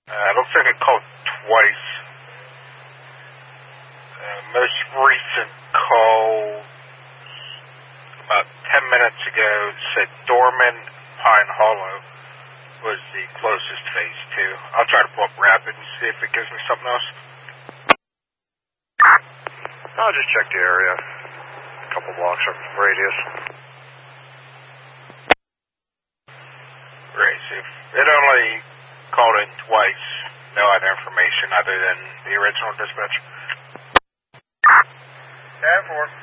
Looks like I called twice. Most recent call about 10 minutes ago said Dorman Pine Hollow was the closest phase 2. I'll try to pull up Rapid and see if it gives me something else. I'll just check the area. A couple blocks of radius. Great. So it only called in twice. No other information other than the original dispatch. 10-4.